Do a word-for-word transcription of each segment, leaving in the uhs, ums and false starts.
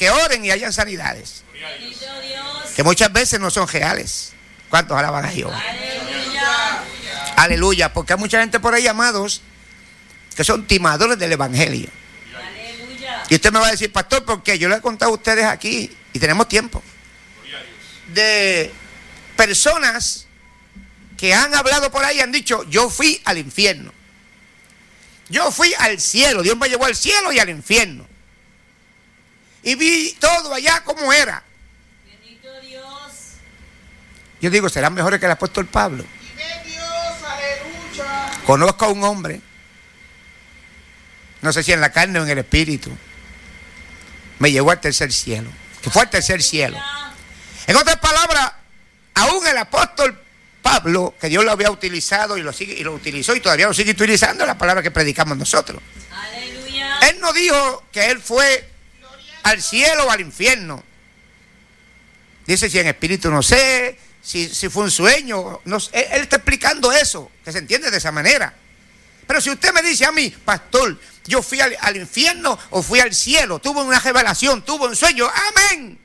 que oren y hayan sanidades. Que muchas veces no son reales. ¿Cuántos alaban a Jehová? Aleluya. Aleluya, porque hay mucha gente por ahí, amados, que son timadores del evangelio. Aleluya. Y usted me va a decir, pastor, ¿por qué? Yo le he contado a ustedes aquí, y tenemos tiempo, de personas que han hablado por ahí y han dicho, yo fui al infierno. Yo fui al cielo, Dios me llevó al cielo y al infierno. Y vi todo allá como era. Bendito Dios. Yo digo, serán mejores que el apóstol Pablo. Y ve Dios, aleluya. Conozco a un hombre, no sé si en la carne o en el espíritu, me llevó al tercer cielo, que fue al tercer cielo. En otras palabras, aún el apóstol Pablo, que Dios lo había utilizado y lo sigue y lo utilizó y todavía lo sigue utilizando, la palabra que predicamos nosotros. Aleluya. Él no dijo que él fue al cielo o al infierno. Dice, si en espíritu no sé, si, si fue un sueño, no sé. Él, él está explicando eso, que se entiende de esa manera. Pero si usted me dice a mí, pastor, yo fui al, al infierno o fui al cielo, tuve una revelación, tuve un sueño, amén.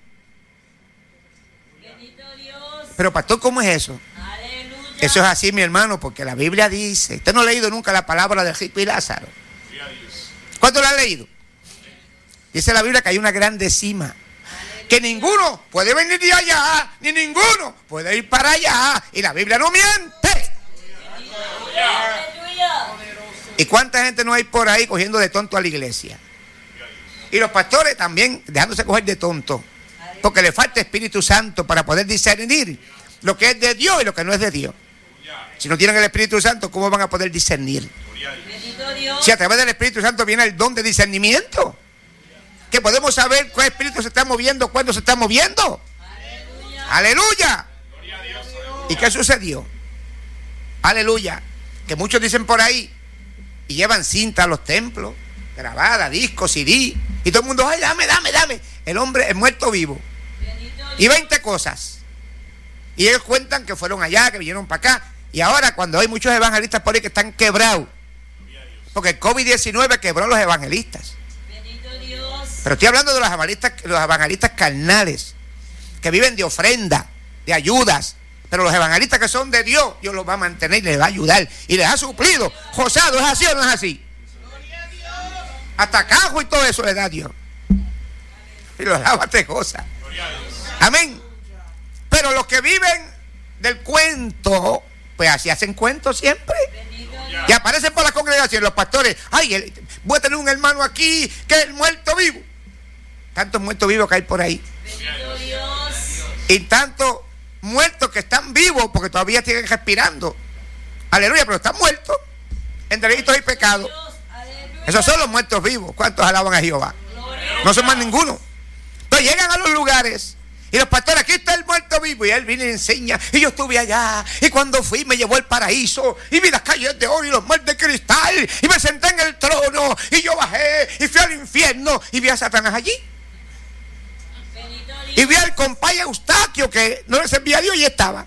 Bendito Dios. Pero pastor, ¿cómo es eso? Aleluya. Eso es así, mi hermano, porque la Biblia dice, usted no ha leído nunca la palabra de rico y Lázaro. ¿Cuánto la ha leído? Dice la Biblia que hay una grande cima, que ninguno puede venir de allá, ni ninguno puede ir para allá, y la Biblia no miente. ¿Y cuánta gente no hay por ahí cogiendo de tonto a la iglesia? Y los pastores también dejándose coger de tonto, porque le falta Espíritu Santo para poder discernir lo que es de Dios y lo que no es de Dios. Si no tienen el Espíritu Santo, ¿cómo van a poder discernir? Si a través del Espíritu Santo viene el don de discernimiento, que podemos saber cuál espíritu se está moviendo, cuándo se está moviendo. Aleluya. Aleluya. ¿Y qué sucedió? Aleluya. Que muchos dicen por ahí y llevan cinta a los templos, grabada, discos, C D, y todo el mundo, ay, dame, dame, dame. El hombre es muerto vivo. Y veinte cosas. Y ellos cuentan que fueron allá, que vinieron para acá. Y ahora, cuando hay muchos evangelistas por ahí que están quebrados, porque el COVID diecinueve quebró a los evangelistas. Pero estoy hablando de los evangelistas, los evangelistas carnales, que viven de ofrenda, de ayudas. Pero los evangelistas que son de Dios, Dios los va a mantener y les va a ayudar. Y les ha suplido. Josado, ¿es así o no es así? Hasta cajo y todo eso le da Dios. Y los lava te goza. Amén. Pero los que viven del cuento, pues así hacen cuentos siempre. Y aparecen por la congregación los pastores. Ay, el, voy a tener un hermano aquí que es el muerto vivo. Tantos muertos vivos que hay por ahí. Dios. Y tantos muertos que están vivos porque todavía siguen respirando. Aleluya, pero están muertos en delitos y pecados. Esos son los muertos vivos. ¿Cuántos alaban a Jehová? No son más ninguno. Entonces llegan a los lugares y los pastores, aquí está el muerto vivo, y él viene y enseña, y yo estuve allá, y cuando fui me llevó al paraíso, y vi las calles de oro y los mares de cristal, y me senté en el trono, y yo bajé, y fui al infierno, y vi a Satanás allí, y vi al compay Eustaquio, que no le servía a Dios, y estaba,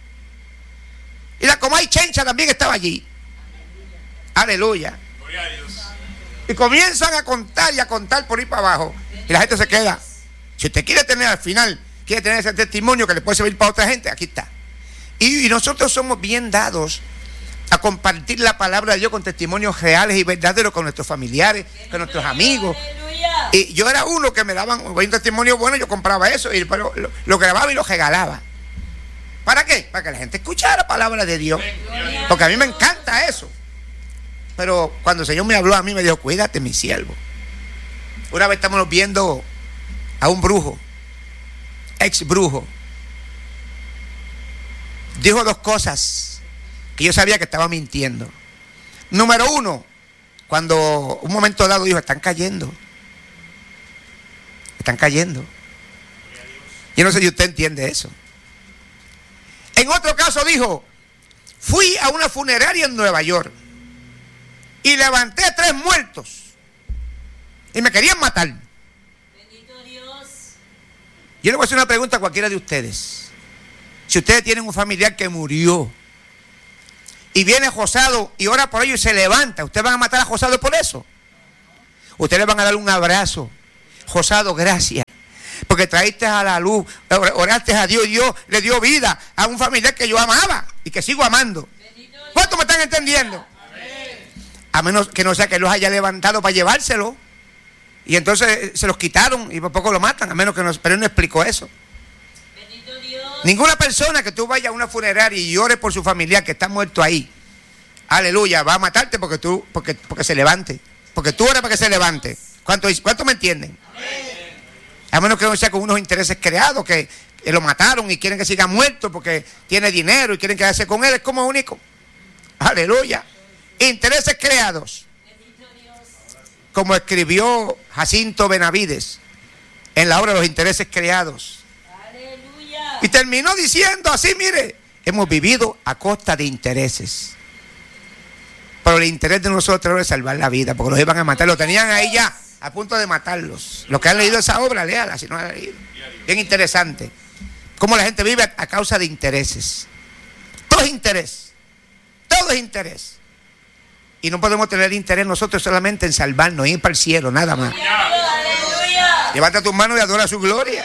y la comay Chencha también estaba allí. Aleluya. Y comienzan a contar y a contar por ahí para abajo, y la gente se queda. Si usted quiere tener al final, quiere tener ese testimonio que le puede servir para otra gente, aquí está. Y, y nosotros somos bien dados a compartir la palabra de Dios con testimonios reales y verdaderos con nuestros familiares, con nuestros amigos. Y yo era uno que me daban un testimonio bueno, yo compraba eso y lo, lo, lo grababa y lo regalaba. ¿Para qué? Para que la gente escuchara la palabra de Dios. Porque a mí me encanta eso. Pero cuando el Señor me habló a mí, me dijo, cuídate, mi siervo. Una vez estamos viendo a un brujo, ex brujo, dijo dos cosas que yo sabía que estaba mintiendo. Número uno, cuando un momento dado dijo, están cayendo, están cayendo. Yo no sé si usted entiende eso. En otro caso dijo, fui a una funeraria en Nueva York y levanté a tres muertos y me querían matar. Yo le voy a hacer una pregunta a cualquiera de ustedes. Si ustedes tienen un familiar que murió y viene Josado y ora por ello y se levanta, ¿ustedes van a matar a Josado por eso? Ustedes le van a dar un abrazo. Josado, gracias. porque traíste a la luz, oraste a Dios y Dios le dio vida a un familiar que yo amaba y que sigo amando. ¿Cuántos me están entendiendo? A menos que no sea que los haya levantado para llevárselo y entonces se los quitaron y por poco lo matan, a menos que no, pero él no explicó eso. Ninguna persona que tú vayas a una funeraria y llores por su familiar que está muerto ahí, aleluya, va a matarte porque tú, porque, porque se levante, porque tú oras para que se levante. ¿Cuánto, cuánto me entienden? Amén. A menos que no sea con unos intereses creados que, que lo mataron y quieren que siga muerto porque tiene dinero y quieren quedarse con él, es como único. Aleluya. Intereses creados. Como escribió Jacinto Benavides en la obra de los intereses creados. Aleluya. Y terminó diciendo así, mire, hemos vivido a costa de intereses. Pero el interés de nosotros es salvar la vida, porque los iban a matar, lo tenían ahí ya, a punto de matarlos. Los que han leído esa obra, léala si no la han leído. Bien interesante. Cómo la gente vive a, a causa de intereses. Todo es interés. Todo es interés. Y no podemos tener interés nosotros solamente en salvarnos, ir para el cielo, nada más. Aleluya. Levanta tus manos y adora su gloria.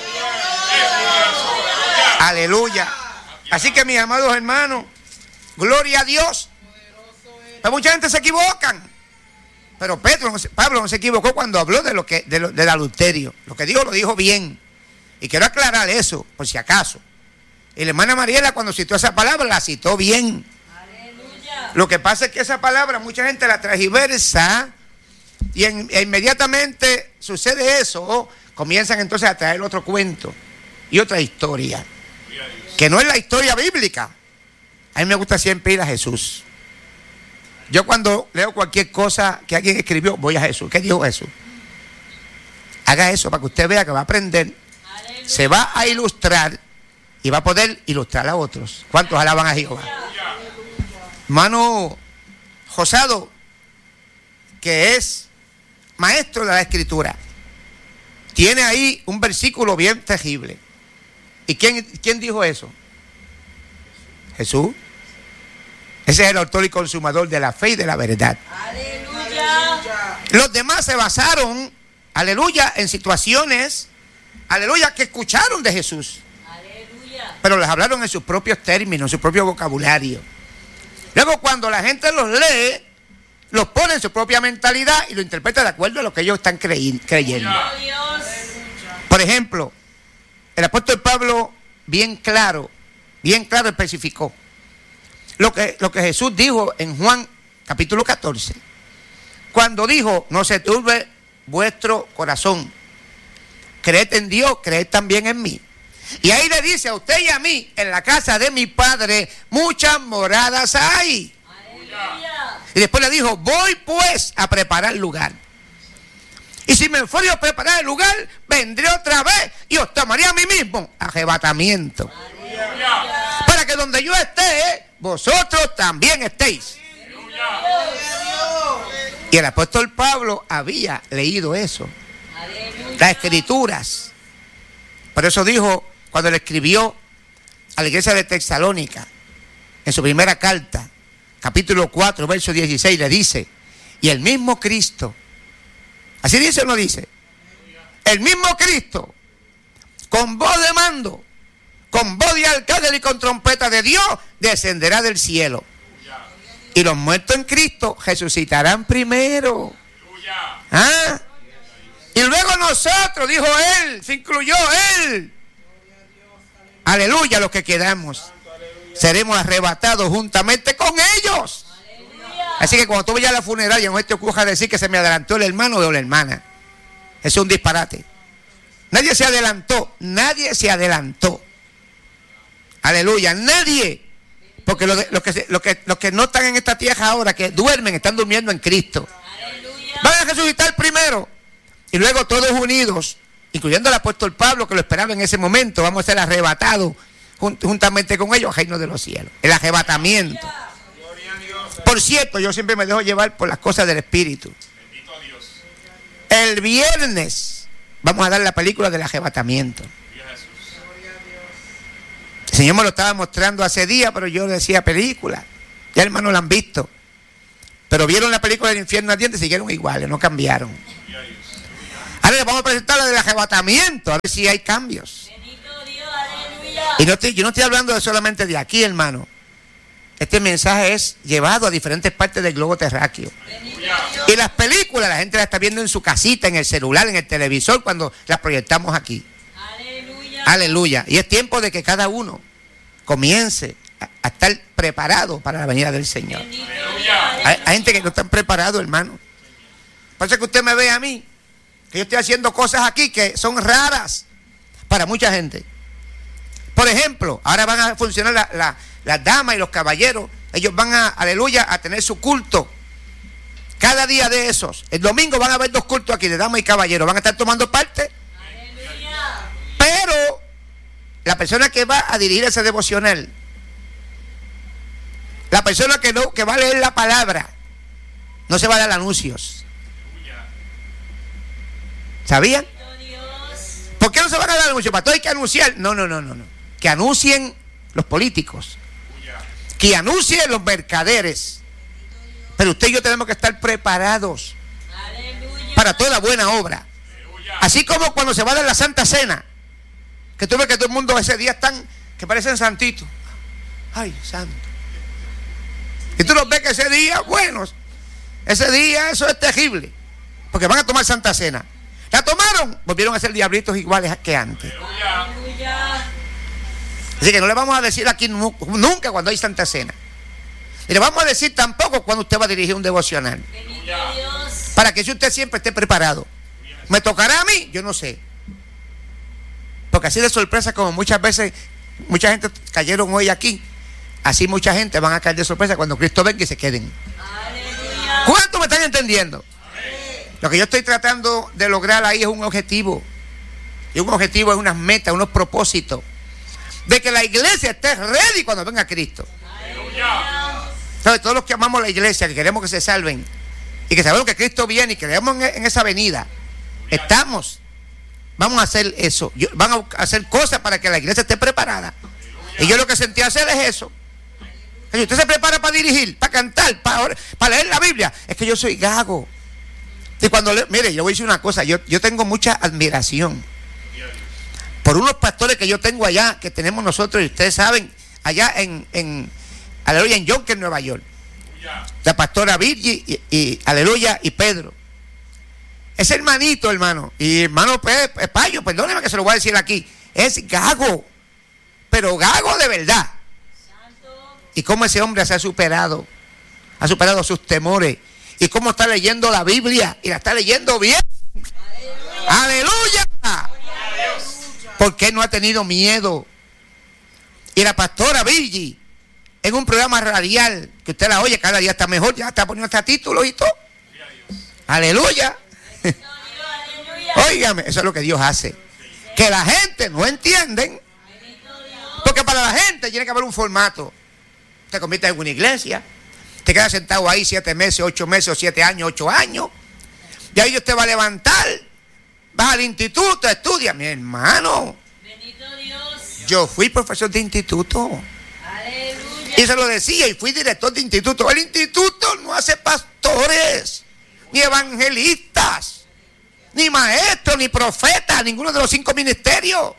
Aleluya. Aleluya. Así que mis amados hermanos, gloria a Dios. Pero mucha gente se equivocan. Pero Pedro, Pablo no se equivocó cuando habló de lo que, de lo, del adulterio. Lo que dijo, lo dijo bien. Y quiero aclarar eso, por si acaso. Y la hermana Mariela, cuando citó esa palabra, la citó bien. Aleluya. Lo que pasa es que esa palabra mucha gente la transgiversa y en, e inmediatamente sucede eso, comienzan entonces a traer otro cuento y otra historia, que no es la historia bíblica. A mí me gusta siempre ir a Jesús. Yo cuando leo cualquier cosa que alguien escribió, voy a Jesús. ¿Qué dijo Jesús? Haga eso para que usted vea que va a aprender, aleluya, se va a ilustrar y va a poder ilustrar a otros. ¿Cuántos alaban a Jehová? Hermano Josado, que es maestro de la Escritura, tiene ahí un versículo bien terrible. ¿Y quién, quién dijo eso? Jesús. Ese es el autor y consumador de la fe y de la verdad. Aleluya. Los demás se basaron, aleluya, en situaciones, aleluya, que escucharon de Jesús. Aleluya. Pero les hablaron en sus propios términos, en su propio vocabulario. Luego cuando la gente los lee, los pone en su propia mentalidad y lo interpreta de acuerdo a lo que ellos están creí- creyendo. Por ejemplo, el apóstol Pablo, bien claro, bien claro especificó Lo que, lo que Jesús dijo en Juan capítulo catorce, cuando dijo, no se turbe vuestro corazón, creed en Dios, creed también en mí. Y ahí le dice a usted y a mí, en la casa de mi Padre muchas moradas hay. Aleluya. Y después le dijo, voy pues a preparar lugar. Y si me fuera a preparar el lugar, vendré otra vez y os tomaré a mí mismo. Arrebatamiento. Aleluya. Para que donde yo esté, vosotros también estéis. Y el apóstol Pablo había leído eso, las escrituras. Por eso dijo, cuando le escribió a la iglesia de Tesalónica, en su primera carta, capítulo cuatro, verso dieciséis, le dice, y el mismo Cristo, ¿así dice o no dice? El mismo Cristo, con voz de mando, con voz de arcángel y con trompeta de Dios, descenderá del cielo. Y los muertos en Cristo resucitarán primero. ¿Ah? Y luego nosotros, dijo él, se incluyó él. Aleluya, los que quedamos seremos arrebatados juntamente con ellos. Así que cuando tú vayas a la funeraria, no te ocurra decir que se me adelantó el hermano o la hermana. Eso es un disparate. Nadie se adelantó, nadie se adelantó. Aleluya, nadie. Porque los lo que, lo que, lo que no están en esta tierra ahora, que duermen, están durmiendo en Cristo. Aleluya. Van a resucitar primero. Y luego todos unidos, incluyendo el apóstol Pablo, que lo esperaba en ese momento, vamos a ser arrebatados juntamente con ellos al reino de los cielos. El arrebatamiento. Por cierto, yo siempre me dejo llevar por las cosas del Espíritu. El viernes vamos a dar la película del arrebatamiento. El Señor me lo estaba mostrando hace días, pero yo decía película. Ya hermanos la han visto. Pero vieron la película del infierno ardiente y siguieron iguales, no cambiaron. Ahora les vamos a presentar la del arrebatamiento, a ver si hay cambios. Bendito Dios, aleluya. Y no estoy, yo no estoy hablando de solamente de aquí, hermano. Este mensaje es llevado a diferentes partes del globo terráqueo. Bendito Dios. Y las películas la gente las está viendo en su casita, en el celular, en el televisor, cuando las proyectamos aquí. Aleluya. Aleluya. Y es tiempo de que cada uno comience a, a estar preparado para la venida del Señor. Bendito Hay, hay gente que no está preparado, hermano. Por eso es que usted me ve a mí, que yo estoy haciendo cosas aquí que son raras para mucha gente. Por ejemplo, ahora van a funcionar la, la, las damas y los caballeros. Ellos van a, aleluya, a tener su culto. Cada día de esos. El domingo van a haber dos cultos aquí de damas y caballeros. Van a estar tomando parte. Aleluya. Pero la persona que va a dirigir ese devocional, la persona que, no, que va a leer la palabra, no se va a dar anuncios. ¿Sabían? ¿Por qué no se van a dar anuncios? Para todo hay que anunciar. No, no, no, no, no. Que anuncien los políticos. Que anuncien los mercaderes. Pero usted y yo tenemos que estar preparados Aleluya. para toda buena obra. Así como cuando se va a dar la Santa Cena, que tú ves que todo el mundo ese día están, que parecen santitos. Ay, santo. Y tú los ves que ese día, bueno, ese día eso es terrible. Porque van a tomar Santa Cena. La tomaron, volvieron a ser diablitos iguales que antes. Aleluya. Así que no le vamos a decir aquí nu- nunca cuando hay Santa Cena. Y le vamos a decir tampoco cuando usted va a dirigir un devocional. Bendito Dios. Para que si usted siempre esté preparado. ¿Me tocará a mí? Yo no sé. Porque así de sorpresa como muchas veces, mucha gente cayeron hoy aquí, así mucha gente van a caer de sorpresa cuando Cristo venga y se queden. Aleluya. ¿Cuánto me están entendiendo? Lo que yo estoy tratando de lograr ahí es un objetivo. Y un objetivo es unas metas, unos propósitos. De que la iglesia esté ready cuando venga Cristo. Entonces, todos los que amamos la iglesia, que queremos que se salven, y que sabemos que Cristo viene y creemos en, en esa venida, estamos, vamos a hacer eso. Yo, van a hacer cosas para que la iglesia esté preparada. Y yo lo que sentí hacer es eso. Si usted se prepara para dirigir, para cantar, para, para leer la Biblia, es que yo soy gago. Y cuando le, mire, yo voy a decir una cosa, yo, yo tengo mucha admiración por unos pastores que yo tengo allá, que tenemos nosotros, y ustedes saben, allá en, en aleluya, en Yonkers, Nueva York. La pastora Virgi y, y aleluya, y Pedro. Ese hermanito, hermano, y hermano Pe- Payo, perdóneme que se lo voy a decir aquí, es gago, pero gago de verdad. Y cómo ese hombre se ha superado, ha superado sus temores. Y cómo está leyendo la Biblia. Y la está leyendo bien. ¡Aleluya! ¡Aleluya! Porque no ha tenido miedo. Y la pastora Virgi, en un programa radial, que usted la oye, cada día está mejor, ya está poniendo hasta títulos y todo. ¡Aleluya! Óigame, eso es lo que Dios hace. Que la gente no entienden. Porque para la gente tiene que haber un formato. Te convierte en una iglesia. Te quedas sentado ahí siete meses, ocho meses, o siete años, ocho años. Y ahí Dios te va a levantar. Vas al instituto, estudia. Mi hermano, Bendito Dios. yo fui profesor de instituto. Aleluya. Y se lo decía, y fui director de instituto. El instituto no hace pastores, ni evangelistas, ni maestros, ni profetas, ninguno de los cinco ministerios.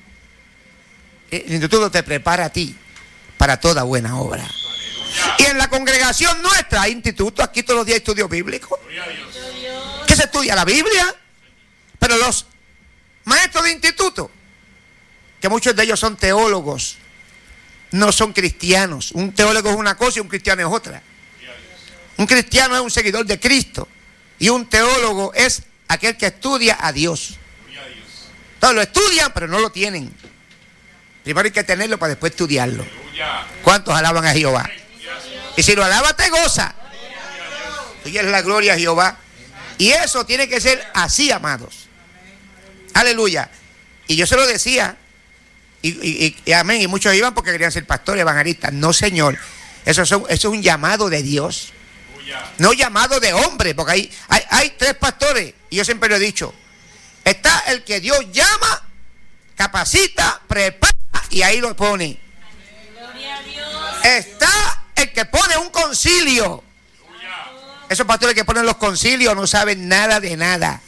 El instituto te prepara a ti para toda buena obra. Y en la congregación nuestra hay institutos, aquí todos los días hay estudios bíblicos. ¿Qué se estudia? La Biblia. Pero los maestros de instituto, que muchos de ellos son teólogos, no son cristianos. Un teólogo es una cosa y un cristiano es otra. Un cristiano es un seguidor de Cristo y un teólogo es aquel que estudia a Dios. Entonces lo estudian, pero no lo tienen. Primero hay que tenerlo para después estudiarlo. ¿Cuántos alaban a Jehová? Y si lo alaba, te goza. Tú quieres la gloria a Jehová. Y eso tiene que ser así, amados. Aleluya. Y yo se lo decía. Y, y, y, y amén. Y muchos iban porque querían ser pastores, evangelistas. No, Señor. Eso es un, eso es un llamado de Dios. No llamado de hombre. Porque hay, hay, hay tres pastores. Y yo siempre lo he dicho. Está el que Dios llama, capacita, prepara y ahí lo pone. Gloria a Dios. Está el que pone un concilio. Esos pastores que ponen los concilios no saben nada de nada.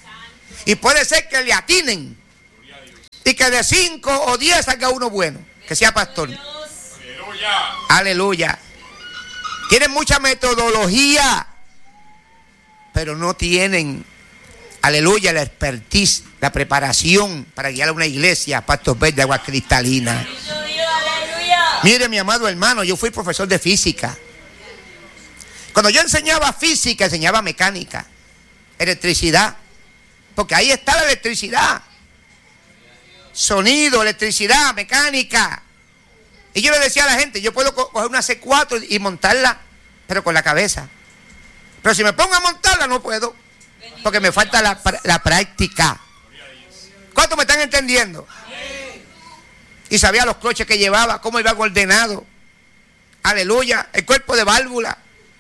Y puede ser que le atinen. Y que de cinco o diez salga uno bueno, que sea pastor. Aleluya. Aleluya. Tienen mucha metodología, pero no tienen, aleluya, la expertise, la preparación para guiar a una iglesia, pastos verde, agua cristalina. Mire, mi amado hermano, yo fui profesor de física. Cuando yo enseñaba física, enseñaba mecánica, electricidad, porque ahí está la electricidad. Sonido, electricidad, mecánica. Y yo le decía a la gente, yo puedo co- coger una C cuatro y montarla, pero con la cabeza. Pero si me pongo a montarla, no puedo, porque me falta la, la práctica. ¿Cuántos me están entendiendo? Y sabía los cloches que llevaba, cómo iba ordenado. Aleluya, el cuerpo de válvula.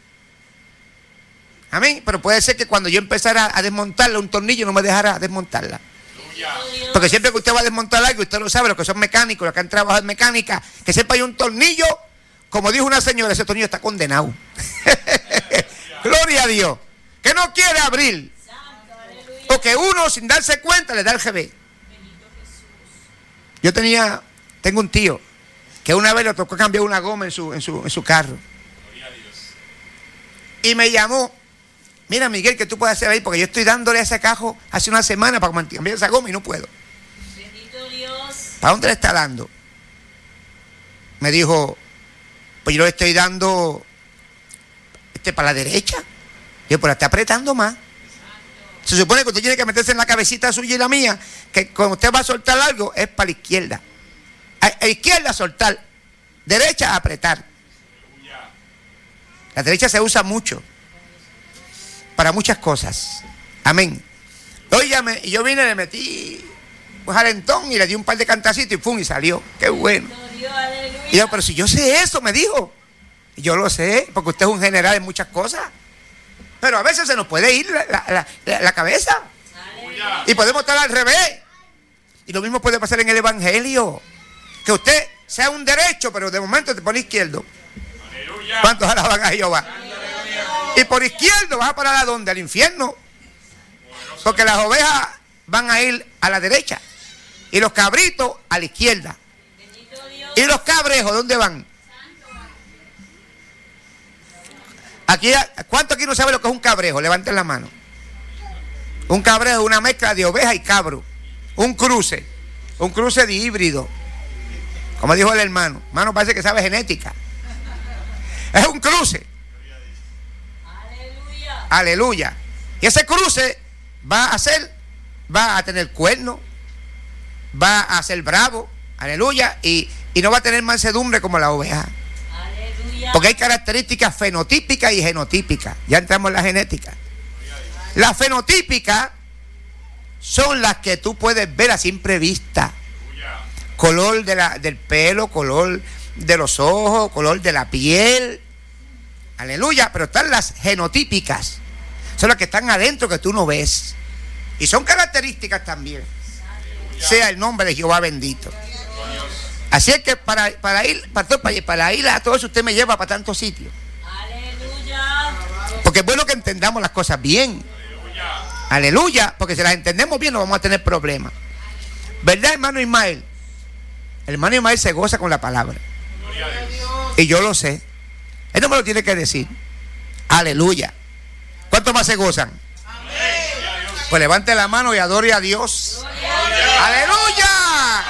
Amén. Pero puede ser que cuando yo empezara a desmontarla, un tornillo no me dejara desmontarla. Porque siempre que usted va a desmontar algo, usted lo sabe, los que son mecánicos, los que han trabajado en mecánica, que siempre hay un tornillo, como dijo una señora, ese tornillo está condenado. Gloria a Dios. Que no quiere abrir. O que uno, sin darse cuenta, le da el G B. Yo tenía, tengo un tío, que una vez le tocó cambiar una goma en su, en su, en su carro. Y me llamó. Mira, Miguel, que tú puedes hacer ahí, porque yo estoy dándole a ese cajo hace una semana para cambiar esa goma y no puedo. Bendito Dios. ¿Para dónde le está dando? Me dijo, pues yo le estoy dando este, para la derecha. Yo, pues la está apretando más. Se supone que usted tiene que meterse en la cabecita suya y la mía, que cuando usted va a soltar algo, es para la izquierda. A, a izquierda soltar, derecha apretar. La derecha se usa mucho para muchas cosas. Amén. Óigame, y yo vine, le metí un jalentón y le di un par de cantacitos y ¡pum! Y salió. ¡Qué bueno! Y yo, pero si yo sé eso, me dijo. Y yo lo sé, porque usted es un general en muchas cosas. Pero a veces se nos puede ir la, la, la, la cabeza. Y podemos estar al revés. Y lo mismo puede pasar en el evangelio. Que usted sea un derecho, pero de momento te pone izquierdo. ¿Cuántos alaban a Jehová? Y por izquierdo vas a parar a dónde? Al infierno. Porque las ovejas van a ir a la derecha y los cabritos a la izquierda. Y los cabrejos, ¿dónde van? Aquí, ¿cuánto aquí no sabe lo que es un cabrejo? Levanten la mano. Un cabrejo es una mezcla de oveja y cabro. Un cruce. Un cruce de híbrido. Como dijo el hermano. Hermano, parece que sabe genética. Es un cruce. Aleluya. Aleluya. Y ese cruce va a ser, va a tener cuerno, va a ser bravo. Aleluya. Y, y no va a tener mansedumbre como la oveja. Aleluya. Porque hay características fenotípicas y genotípicas. Ya entramos en la genética. Las fenotípicas son las que tú puedes ver a simple vista. Color de la, del pelo, color de los ojos, color de la piel. Aleluya. Pero están las genotípicas. Son las que están adentro que tú no ves. Y son características también. Sea el nombre de Jehová bendito. Así es que para, para ir, pastor, para, para ir a todo eso usted me lleva para tantos sitios. Aleluya. Porque es bueno que entendamos las cosas bien. Aleluya. Porque si las entendemos bien no vamos a tener problemas. ¿Verdad, hermano Ismael? El hermano Ismael se goza con la palabra. Y yo lo sé. Él no me lo tiene que decir. Aleluya. ¿Cuántos más se gozan? Pues levante la mano y adore a Dios. ¡Aleluya!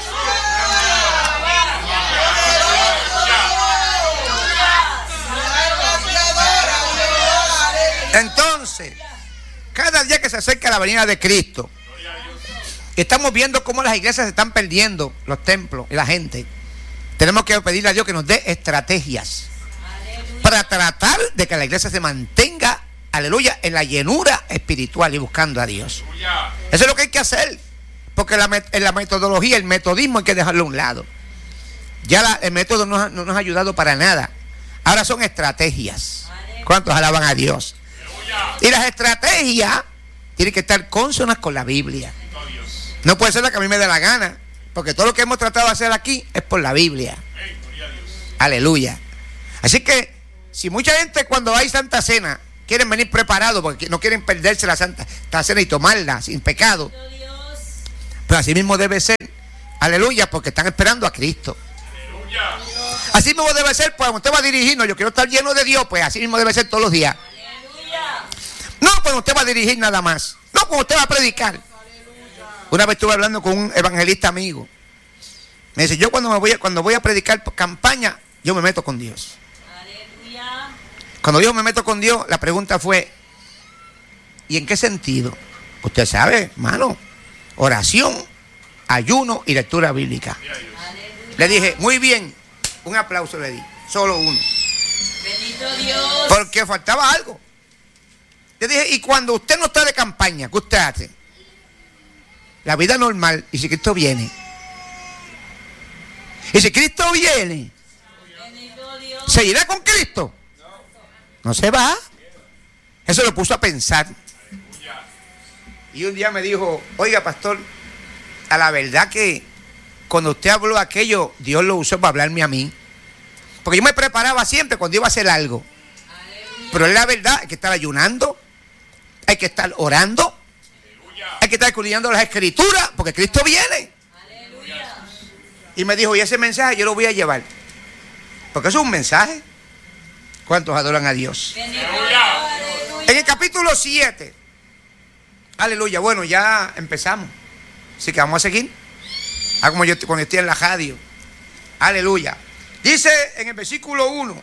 Entonces, cada día que se acerca la venida de Cristo, estamos viendo cómo las iglesias se están perdiendo, los templos y la gente. Tenemos que pedirle a Dios que nos dé estrategias para tratar de que la iglesia se mantenga, aleluya, en la llenura espiritual y buscando a Dios. Eso es lo que hay que hacer. Porque la, en la metodología, el metodismo hay que dejarlo a un lado. Ya la, el método no, ha, no nos ha ayudado para nada. Ahora son estrategias. ¿Cuántos alaban a Dios? Y las estrategias tienen que estar cónsonas con la Biblia. No puede ser la que a mí me dé la gana. Porque todo lo que hemos tratado de hacer aquí es por la Biblia. Aleluya. Así que si mucha gente cuando hay Santa Cena quieren venir preparados porque no quieren perderse la Santa Cena y tomarla sin pecado. Bendito Dios. Pero así mismo debe ser, aleluya, porque están esperando a Cristo. Así mismo debe ser, pues cuando usted va a dirigirnos, yo quiero estar lleno de Dios, pues así mismo debe ser todos los días. Aleluya. No cuando usted va a dirigir nada más, no cuando usted va a predicar. Una vez estuve hablando con un evangelista amigo. Me dice, yo cuando me voy a, cuando voy a predicar campaña, yo me meto con Dios. Aleluya. Cuando yo me meto con Dios, la pregunta fue, ¿y en qué sentido? Usted sabe, hermano, oración, ayuno y lectura bíblica. Le dije, muy bien, un aplauso le di, solo uno. Bendito Dios. Porque faltaba algo. Le dije, y cuando usted no está de campaña, ¿qué usted hace? La vida normal, y si Cristo viene. Y si Cristo viene, Bendito Dios. ¿se irá con Cristo? No se va. Eso lo puso a pensar. Y un día me dijo, oiga, pastor, a la verdad que cuando usted habló aquello, Dios lo usó para hablarme a mí. Porque yo me preparaba siempre cuando iba a hacer algo. Pero es la verdad, hay que estar ayunando, hay que estar orando, hay que estar estudiando las escrituras, porque Cristo viene. Aleluya. Y me dijo, y ese mensaje yo lo voy a llevar. Porque eso es un mensaje. ¿Cuántos adoran a Dios? Bendito Dios. Aleluya. En el capítulo siete. Aleluya. Bueno, ya empezamos. Así que vamos a seguir. Ah, como yo cuando estoy en la radio. Aleluya. Dice en el versículo uno.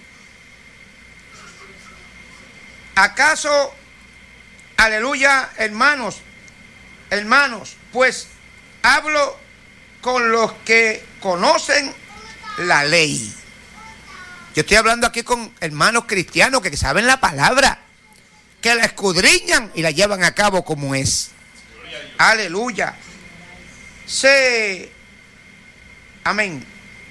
¿Acaso, aleluya, hermanos, hermanos, pues hablo con los que conocen la ley? Yo estoy hablando aquí con hermanos cristianos que saben la palabra, que la escudriñan y la llevan a cabo como es. Aleluya. Se, amén.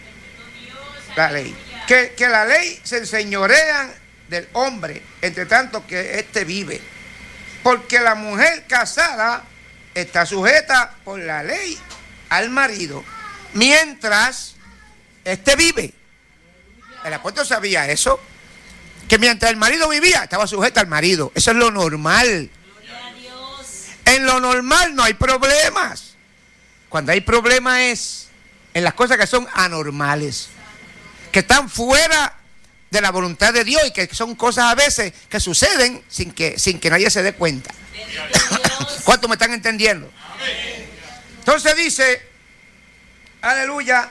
La ley. Que, que la ley se enseñorean del hombre, entre tanto que éste vive. Porque la mujer casada está sujeta por la ley al marido, mientras éste vive. El apóstol sabía eso, que mientras el marido vivía, estaba sujeta al marido. Eso es lo normal. Gloria a Dios. En lo normal no hay problemas. Cuando hay problemas es en las cosas que son anormales, que están fuera de la voluntad de Dios y que son cosas a veces que suceden sin que, sin que nadie se dé cuenta. ¿Cuántos me están entendiendo? Entonces dice, aleluya,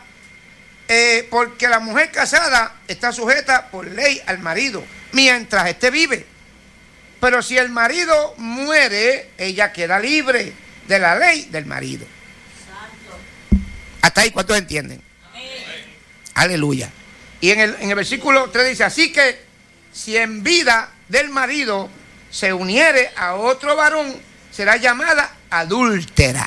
eh, porque la mujer casada está sujeta por ley al marido mientras éste vive. Pero si el marido muere, ella queda libre de la ley del marido. Hasta ahí, ¿cuántos entienden? Amén. Aleluya. Y en el, en el versículo tres dice, así que si en vida del marido se uniere a otro varón, será llamada adúltera.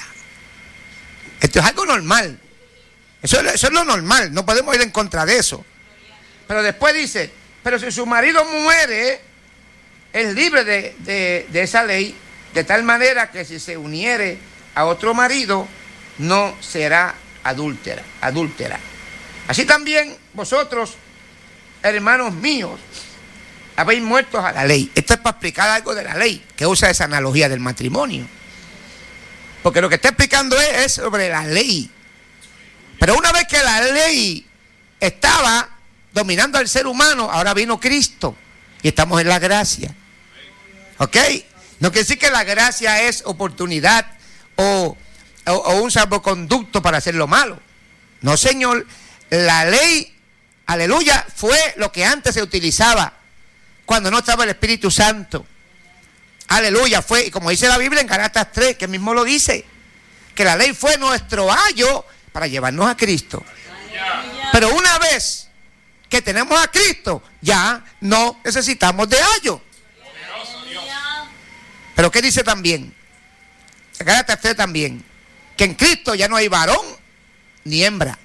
Esto es algo normal. Eso, eso es lo normal, no podemos ir en contra de eso. Pero después dice, pero si su marido muere, es libre de, de, de esa ley, de tal manera que si se uniere a otro marido, no será adúltera, adúltera. Así también vosotros, hermanos míos, habéis muerto a la ley. Esto es para explicar algo de la ley, que usa esa analogía del matrimonio. Porque lo que está explicando es, es sobre la ley. Pero una vez que la ley estaba dominando al ser humano, ahora vino Cristo y estamos en la gracia. ¿Ok? No quiere decir que la gracia es oportunidad o, o, o un salvoconducto para hacer lo malo. No, Señor. La ley, aleluya, fue lo que antes se utilizaba cuando no estaba el Espíritu Santo. Aleluya, fue, y como dice la Biblia en Gálatas tres, que mismo lo dice, que la ley fue nuestro ayo para llevarnos a Cristo. Aleluya. Pero una vez que tenemos a Cristo, ya no necesitamos de ayo. Aleluya. Pero ¿qué dice también? Gálatas tres también, que en Cristo ya no hay varón ni hembra,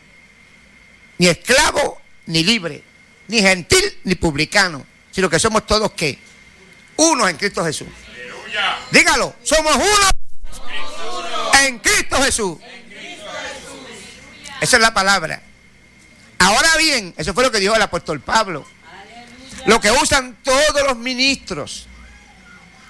ni esclavo, ni libre, ni gentil, ni publicano, sino que somos todos, ¿qué? Unos en Cristo Jesús. Aleluya. Dígalo, somos uno, somos uno en Cristo Jesús. En Cristo Jesús. Esa es la palabra. Ahora bien, eso fue lo que dijo el apóstol Pablo. Aleluya. Lo que usan todos los ministros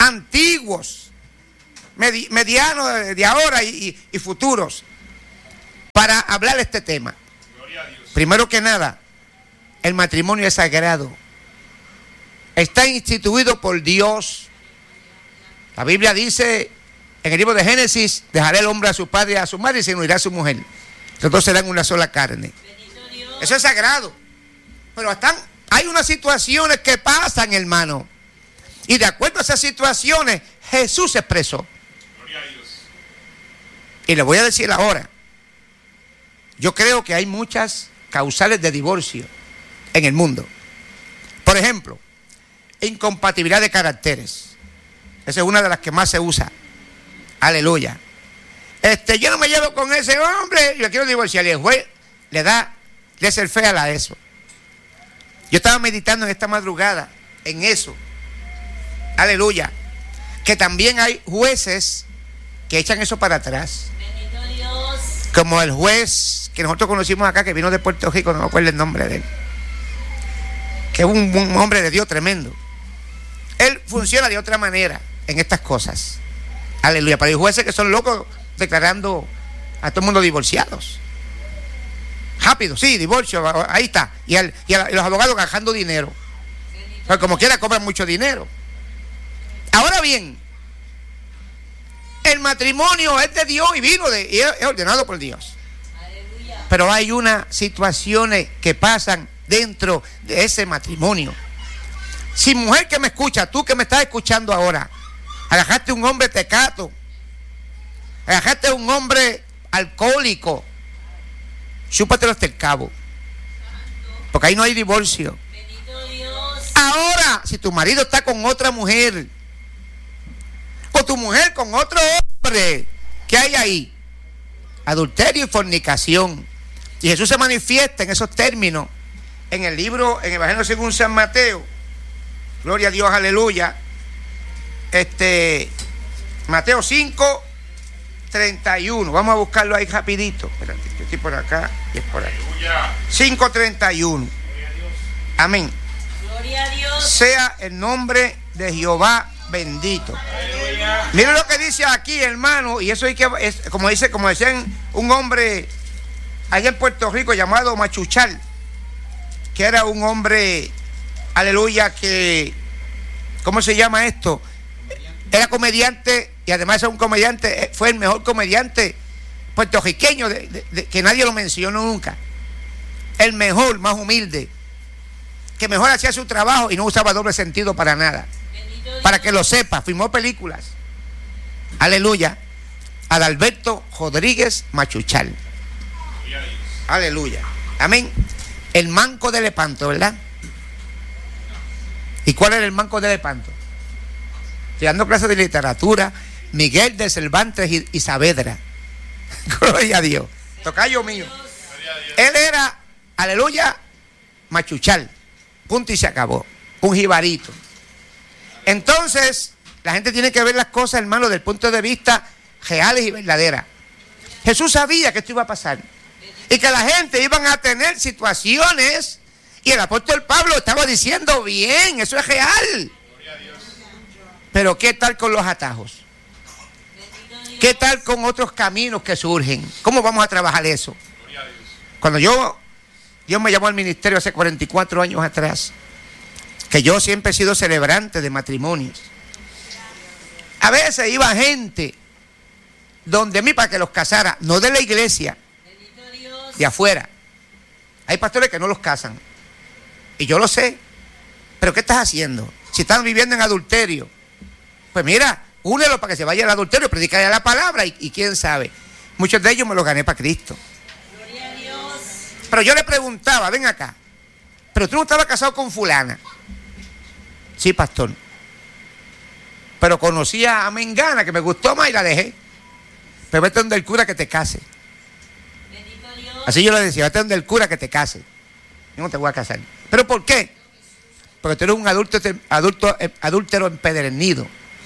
antiguos, medi- medianos de ahora y, y, y futuros, para hablar de este tema. Primero que nada, el matrimonio es sagrado. Está instituido por Dios. La Biblia dice en el libro de Génesis: dejará el hombre a su padre y a su madre y se unirá a su mujer. Los dos serán una sola carne. Eso es sagrado. Pero están, hay unas situaciones que pasan, hermano. Y de acuerdo a esas situaciones, Jesús se expresó. Y le voy a decir ahora. Yo creo que hay muchas causales de divorcio en el mundo. Por ejemplo, incompatibilidad de caracteres. Esa es una de las que más se usa. Aleluya. Este, yo no me llevo con ese hombre, yo quiero divorciar. Y el juez le da, le hace el fe a la eso. Yo estaba meditando en esta madrugada en eso. Aleluya. Que también hay jueces que echan eso para atrás. Bendito Dios. Como el juez que nosotros conocimos acá, que vino de Puerto Rico, no me acuerdo el nombre de él. Que es un, un hombre de Dios tremendo. Él funciona de otra manera en estas cosas. Aleluya. Pero hay jueces que son locos declarando a todo el mundo divorciados. Rápido, sí, divorcio, ahí está. Y, el, y, el, y los abogados gastando dinero. Pero como quiera cobran mucho dinero. Ahora bien, el matrimonio es de Dios y vino de, y es ordenado por Dios. Aleluya. Pero hay unas situaciones que pasan dentro de ese matrimonio. Si mujer que me escucha, tú que me estás escuchando ahora, agarraste un hombre tecato, agarraste un hombre alcohólico, chúpatelo hasta el cabo, porque ahí no hay divorcio. Bendito Dios. Ahora, si tu marido está con otra mujer, o tu mujer con otro hombre, ¿qué hay ahí? Adulterio y fornicación. Y Jesús se manifiesta en esos términos en el libro, en el Evangelio según San Mateo. Gloria a Dios, aleluya. Este, Mateo cinco, treinta y uno. Vamos a buscarlo ahí rapidito. Espérate, yo estoy por acá y es por ahí. cinco, treinta y uno. Amén. Gloria a Dios. Sea el nombre de Jehová bendito. Miren lo que dice aquí, hermano, y eso hay que, es, como dice, como decían un hombre allá en Puerto Rico llamado Machuchal, que era un hombre, aleluya, que, ¿cómo se llama esto? Era comediante y además era un comediante, fue el mejor comediante puertorriqueño de, de, de, que nadie lo mencionó nunca. El mejor, más humilde, que mejor hacía su trabajo y no usaba doble sentido para nada. Para que lo sepa, filmó películas. Aleluya. Adalberto Rodríguez Machuchal. Aleluya. Amén. El manco de Lepanto, ¿verdad? ¿Y cuál era el manco de Lepanto? Estoy dando clases de literatura. Miguel de Cervantes y, y Saavedra. Gloria a Dios. Tocayo mío. Él era, aleluya, Machuchal. Punto y se acabó. Un jibarito. Entonces, la gente tiene que ver las cosas, hermano, desde el punto de vista reales y verdaderas. Jesús sabía que esto iba a pasar y que la gente iban a tener situaciones, y el apóstol Pablo estaba diciendo, bien, eso es real. Pero ¿qué tal con los atajos? ¿Qué tal con otros caminos que surgen? ¿Cómo vamos a trabajar eso? Cuando yo, Dios me llamó al ministerio hace cuarenta y cuatro años atrás, que yo siempre he sido celebrante de matrimonios. A veces iba gente donde a mí para que los casara, no de la iglesia, de afuera. Hay pastores que no los casan. Y yo lo sé. Pero ¿qué estás haciendo? Si están viviendo en adulterio, pues mira, únelo para que se vaya al adulterio, predicarle la palabra y, y quién sabe. Muchos de ellos me los gané para Cristo. Gloria a Dios. Pero yo le preguntaba, ven acá, pero tú no estabas casado con fulana. Sí, pastor. Pero conocía a Mengana, que me gustó más y la dejé. Pero vete donde el cura que te case. Bendito Dios. Así yo le decía, vete donde el cura que te case. Yo no te voy a casar. ¿Pero por qué? Porque tú eres un adulto, adulto, adúltero empedernido.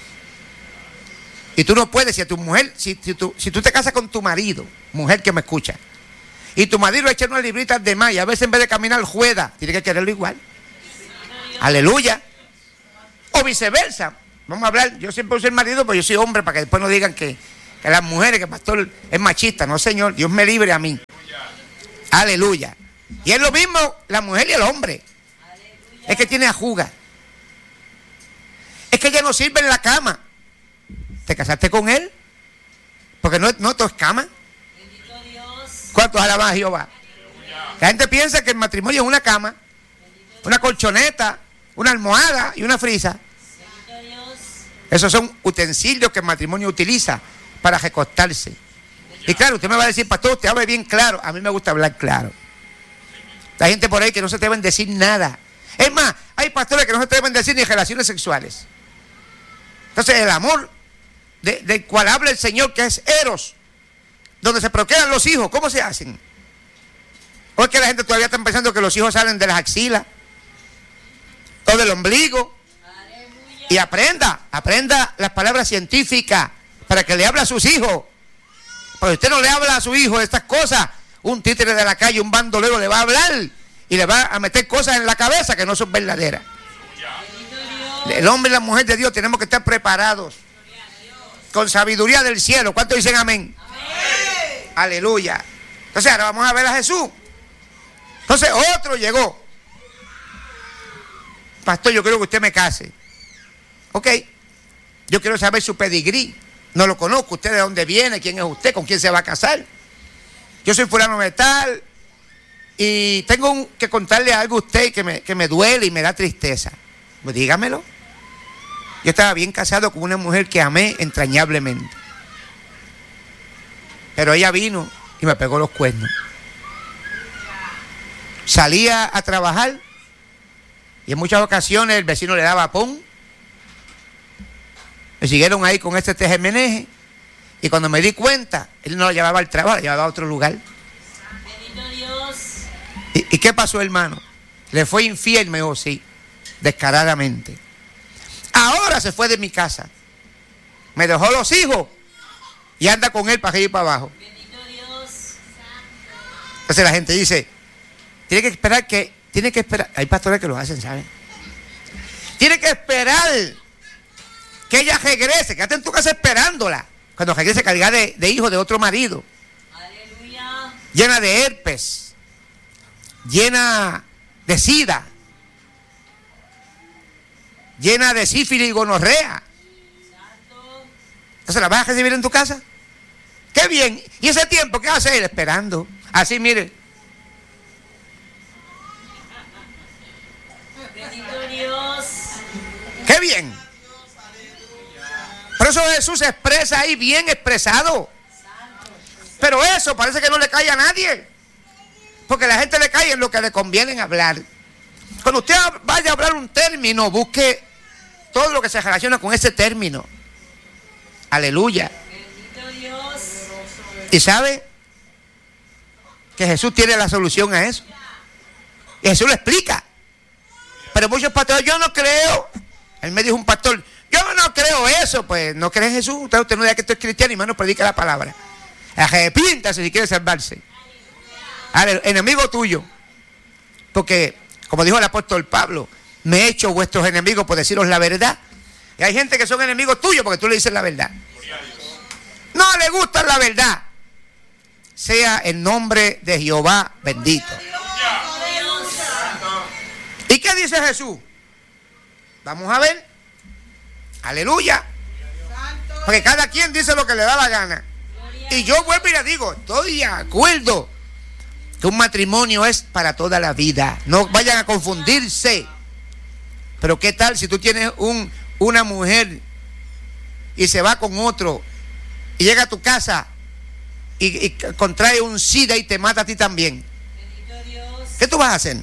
Y tú no puedes, si a tu mujer, si, si, tú, si tú te casas con tu marido, mujer que me escucha, y tu marido echa unas libritas de más y a veces en vez de caminar juega, tiene que quererlo igual. Aleluya. O viceversa. vamos a hablar, yo siempre uso el marido, porque yo soy hombre, para que después no digan que, que las mujeres, que el pastor es machista. No, señor, Dios me libre a mí. Aleluya. Aleluya. Y es lo mismo la mujer y el hombre. Aleluya. Es que tiene ajuga. Es que ella no sirve en la cama. ¿Te casaste con él? Porque no, no todo es cama. Bendito Dios. ¿Cuántos alaban a Jehová? La gente piensa que el matrimonio es una cama, una colchoneta, una almohada y una frisa. Esos son utensilios que el matrimonio utiliza para recostarse. Y claro, usted me va a decir, pastor, usted habla bien claro. A mí me gusta hablar claro. Hay gente por ahí que no se deben decir nada. Es más, hay pastores que no se deben decir ni relaciones sexuales. Entonces el amor de, del cual habla el Señor, que es eros, donde se procrean los hijos, ¿cómo se hacen? ¿O es que la gente todavía está pensando que los hijos salen de las axilas o del ombligo? Aleluya. Y aprenda, aprenda las palabras científicas para que le hable a sus hijos. Porque usted no le habla a su hijo de estas cosas, un títere de la calle, un bandolero le va a hablar y le va a meter cosas en la cabeza que no son verdaderas. El hombre y la mujer de Dios tenemos que estar preparados con sabiduría del cielo. ¿Cuántos dicen amén? Amén. Aleluya. Entonces ahora vamos a ver a Jesús. Entonces otro llegó. Pastor, yo quiero que usted me case. Ok. Yo quiero saber su pedigrí. No lo conozco. ¿Usted de dónde viene? ¿Quién es usted? ¿Con quién se va a casar? Yo soy fulano de tal. Y tengo un, que contarle algo a usted que me, que me duele y me da tristeza. Pues dígamelo. Yo estaba bien casado con una mujer que amé entrañablemente. Pero ella vino y me pegó los cuernos. Salía a trabajar y en muchas ocasiones el vecino le daba pon. Me siguieron ahí con este tejemeneje y cuando me di cuenta, él no la llevaba al trabajo, la llevaba a otro lugar. Bendito Dios. ¿Y, y qué pasó, hermano? Le fue infiel, me dijo, sí, descaradamente. Ahora se fue de mi casa. Me dejó los hijos y anda con él para arriba y para abajo. Bendito Dios. Entonces la gente dice, tiene que esperar que, tiene que esperar, hay pastores que lo hacen, ¿saben? Tiene que esperar que ella regrese, quédate en tu casa esperándola. Cuando regrese cargada de, de hijos de otro marido. Aleluya. Llena de herpes, llena de sida, llena de sífilis y gonorrea. Santo. Entonces la vas a recibir en tu casa. Qué bien. ¿Y ese tiempo qué va a hacer? Esperando. Así, mire. Bendito Dios. Qué bien. Por eso Jesús se expresa ahí bien expresado. Pero eso parece que no le cae a nadie. Porque la gente le cae en lo que le conviene hablar. Cuando usted vaya a hablar un término, busque todo lo que se relaciona con ese término. Aleluya. Bendito Dios. ¿Y sabe? Que Jesús tiene la solución a eso. Y Jesús lo explica. Pero muchos pastores, yo no creo. Él me dijo un pastor, yo no creo eso. Pues no cree en Jesús. Usted, usted no diga que esto es cristiano y menos predica la palabra. Arrepíntase si quiere salvarse. Al enemigo tuyo. Porque, como dijo el apóstol Pablo, me he hecho vuestros enemigos por deciros la verdad. Y hay gente que son enemigos tuyos porque tú le dices la verdad. No le gusta la verdad. Sea el nombre de Jehová bendito. ¿Y qué dice Jesús? Vamos a ver. Aleluya. Porque cada quien dice lo que le da la gana. Y yo vuelvo y le digo, estoy de acuerdo que un matrimonio es para toda la vida. No vayan a confundirse. Pero qué tal si tú tienes un, una mujer y se va con otro y llega a tu casa y, y contrae un SIDA y te mata a ti también. ¿Qué tú vas a hacer?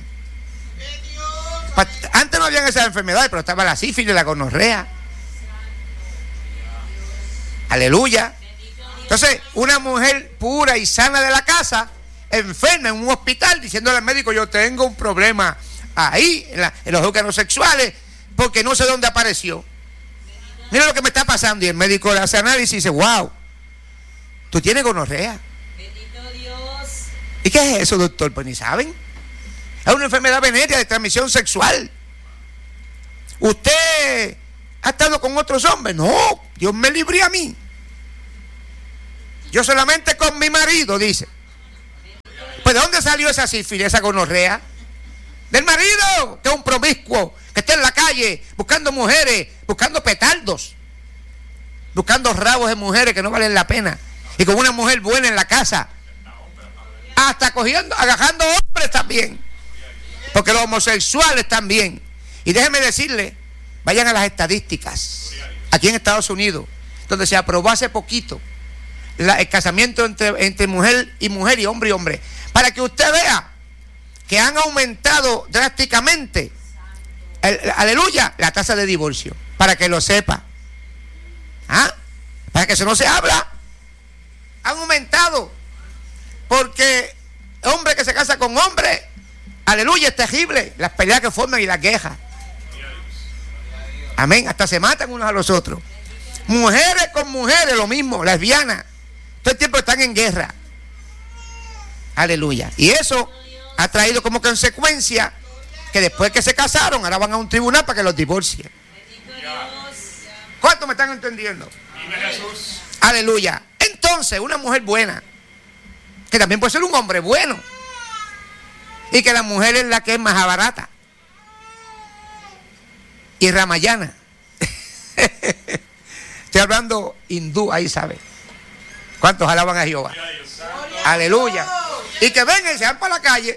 Antes no habían esas enfermedades, pero estaba la sífilis, la gonorrea. Aleluya. Entonces, una mujer pura y sana de la casa, enferma en un hospital, diciéndole al médico, yo tengo un problema ahí, en, la, en los órganos sexuales, porque no sé dónde apareció. Mira lo que me está pasando. Y el médico le hace análisis y dice, wow, tú tienes gonorrea. Bendito Dios. ¿Y qué es eso, doctor? Pues ni saben. Es una enfermedad venérea de transmisión sexual. Usted ¿Ha estado con otros hombres? No, Dios me libre a mí. Yo solamente con mi marido, dice. Pues ¿de dónde salió esa sífilis, esa gonorrea? Del marido, que es un promiscuo, que está en la calle buscando mujeres, buscando petardos, buscando rabos de mujeres que no valen la pena, y con una mujer buena en la casa, hasta cogiendo, agajando hombres también, porque los homosexuales también. Y déjenme decirle, vayan a las estadísticas aquí en Estados Unidos, donde se aprobó hace poquito la, el casamiento entre, entre mujer y mujer y hombre y hombre, para que usted vea que han aumentado drásticamente, el, el, aleluya, la tasa de divorcio, para que lo sepa. ¿Ah? Para que eso no se habla. Han aumentado, porque hombre que se casa con hombre, aleluya, es terrible las peleas que forman y las quejas. Amén, hasta se matan unos a los otros. Mujeres con mujeres, lo mismo, lesbianas, todo el tiempo están en guerra. Aleluya. Y eso ha traído como consecuencia que después que se casaron, ahora van a un tribunal para que los divorcien. ¿Cuántos me están entendiendo? Aleluya. Entonces, una mujer buena, que también puede ser un hombre bueno, y que la mujer es la que es más barata y ramayana. Estoy hablando hindú, ahí sabe. ¿Cuántos alaban a Jehová? Aleluya. Y que vengan y se van para la calle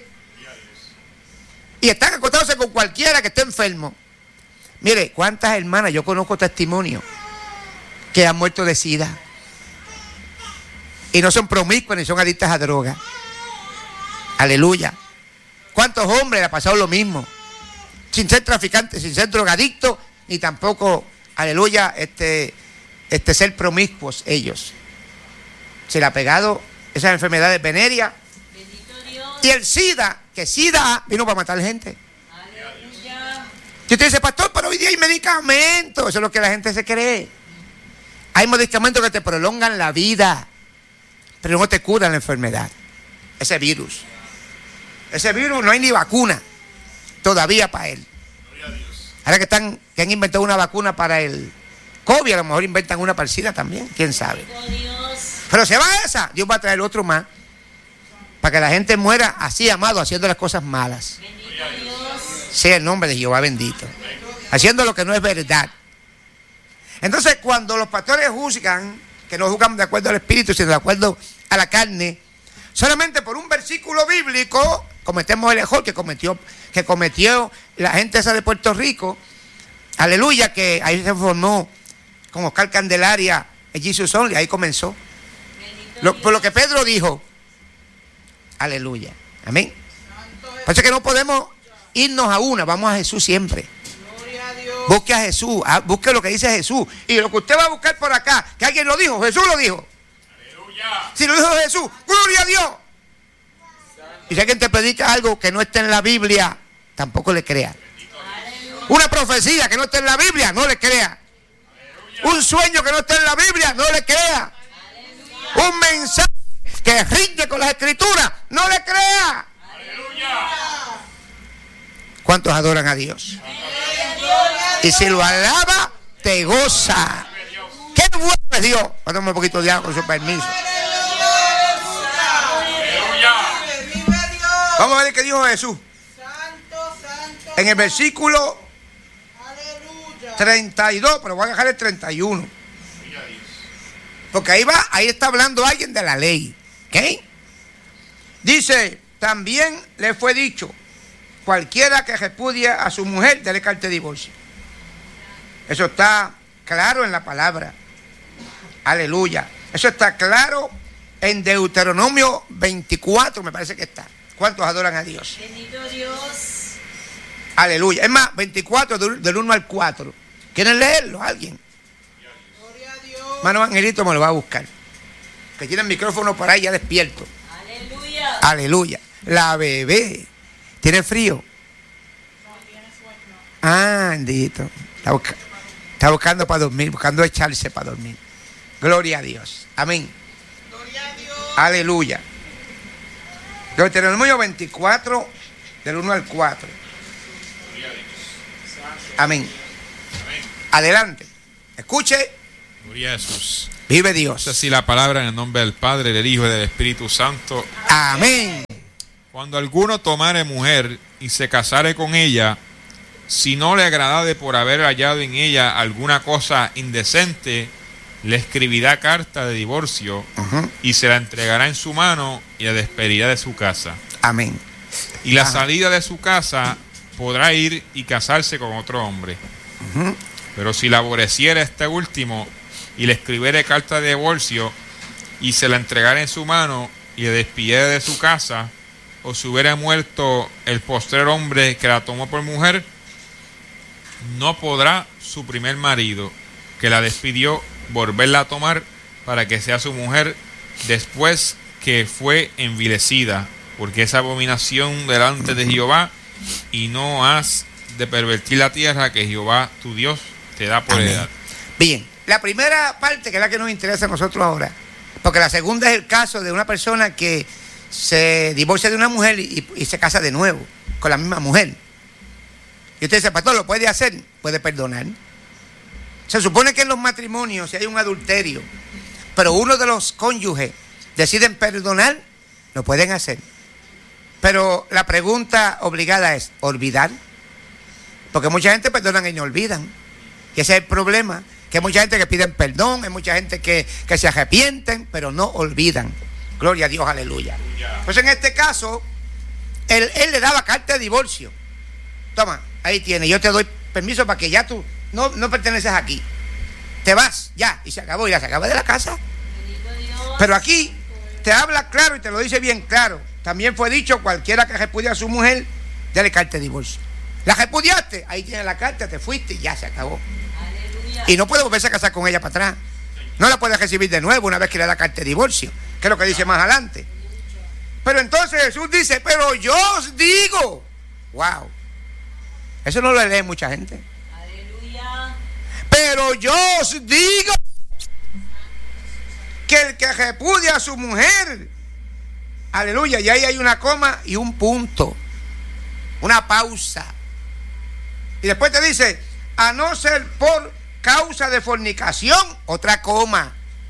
y están acostándose con cualquiera que esté enfermo. Mire, cuántas hermanas, yo conozco testimonios que han muerto de sida y no son promiscuas ni son adictas a drogas. Aleluya. ¿Cuántos hombres le ha pasado lo mismo? Sin ser traficantes, sin ser drogadictos, ni tampoco, aleluya, este, este ser promiscuos ellos. Se le ha pegado esas enfermedades venéreas. Y el SIDA, que SIDA vino para matar gente. Aleluya. Y usted dice, pastor, pero hoy día hay medicamentos. Eso es lo que la gente se cree. Hay medicamentos que te prolongan la vida, pero no te curan la enfermedad. Ese virus. Ese virus no hay ni vacuna todavía para él. Ahora que están, que han inventado una vacuna para el COVID, a lo mejor inventan una para el SIDA también, quién sabe. Pero se va esa, Dios va a traer otro más, para que la gente muera así, amado, haciendo las cosas malas. Sea el nombre de Jehová bendito. Haciendo lo que no es verdad. Entonces, cuando los pastores juzgan, que no juzgan de acuerdo al espíritu, sino de acuerdo a la carne, solamente por un versículo bíblico, cometemos el error que cometió, que cometió la gente esa de Puerto Rico. Aleluya, que ahí se formó con Oscar Candelaria, el Jesus Only, ahí comenzó. Lo, por lo que Pedro dijo. Aleluya. Amén. Por eso es que no podemos irnos a una, vamos a Jesús siempre. Busque a Jesús, busque lo que dice Jesús. Y lo que usted va a buscar por acá, que alguien lo dijo, Jesús lo dijo. Aleluya. Si lo dijo Jesús, gloria a Dios. Y si alguien te predica algo que no está en la Biblia, tampoco le crea. Una profecía que no está en la Biblia, no le crea. Un sueño que no está en la Biblia, no le crea. Un mensaje que rinde con las escrituras, no le crea. ¿Cuántos adoran a Dios? Y si lo alaba, te goza. ¡Qué bueno es Dios! Vamos un poquito de agua con su permiso. Vamos a ver qué dijo Jesús. En el versículo treinta y dos, pero voy a dejar el treinta y uno. Porque ahí va, ahí está hablando alguien de la ley. ¿Ok? Dice, también le fue dicho, cualquiera que repudie a su mujer, dele carta de divorcio. Eso está claro en la palabra. Aleluya. Eso está claro en Deuteronomio veinticuatro, me parece que está. ¿Cuántos adoran a Dios? Bendito Dios. Aleluya. Es más, veinticuatro del uno al cuatro. ¿Quieren leerlo? ¿Alguien? Gloria a Dios. Hermano Angelito me lo va a buscar. Que tiene el micrófono por ahí ya despierto. Aleluya. Aleluya. La bebé. ¿Tiene frío? Ah, bendito. Está, busca, está buscando para dormir, buscando echarse para dormir. Gloria a Dios. Amén. Gloria a Dios. Aleluya. Deuteronomio veinticuatro, del uno al cuatro. Amén. Adelante. Escuche. Gloria a Jesús. Vive Dios. Así la palabra en el nombre del Padre, del Hijo y del Espíritu Santo. Amén. Cuando alguno tomare mujer y se casare con ella, si no le agradare por haber hallado en ella alguna cosa indecente, le escribirá carta de divorcio uh-huh. y se la entregará en su mano y la despedirá de su casa. Amén. Y la Ajá. salida de su casa podrá ir y casarse con otro hombre. Uh-huh. Pero si la aborreciera este último y le escribiere carta de divorcio y se la entregara en su mano y le despidiera de su casa, o si hubiera muerto el postrer hombre que la tomó por mujer, no podrá su primer marido, que la despidió, volverla a tomar para que sea su mujer después que fue envilecida, porque es abominación delante de Jehová, y no has de pervertir la tierra que Jehová tu Dios te da por Amén. heredad. Bien, la primera parte, que es la que nos interesa a nosotros ahora, porque la segunda es el caso de una persona que se divorcia de una mujer y, y se casa de nuevo con la misma mujer. Y usted dice, pastor, ¿lo puede hacer? Puede perdonar. Se supone que en los matrimonios, si hay un adulterio, pero uno de los cónyuges deciden perdonar, lo pueden hacer. Pero la pregunta obligada es, ¿olvidar? Porque mucha gente perdonan y no olvidan. Y ese es el problema, que hay mucha gente que piden perdón, hay mucha gente que, que se arrepienten, pero no olvidan. Gloria a Dios, aleluya. Pues en este caso, él, él le daba carta de divorcio. Toma, ahí tiene, yo te doy permiso para que ya tú no, no perteneces aquí. Te vas, ya, y se acabó, y la sacaba de la casa. Pero aquí te habla claro y te lo dice bien claro. También fue dicho, cualquiera que repudia a su mujer, dale carta de divorcio. La repudiaste, ahí tienes la carta, te fuiste y ya se acabó. Aleluya. Y no puede volverse a casar con ella para atrás. No la puede recibir de nuevo una vez que le da carta de divorcio, que es lo que dice más adelante. Pero entonces Jesús dice, pero yo os digo, wow, eso no lo lee mucha gente. Aleluya. Pero yo os digo que el que repudia a su mujer, aleluya, y ahí hay una coma y un punto, una pausa. Y después te dice, a no ser por causa de fornicación, otra coma,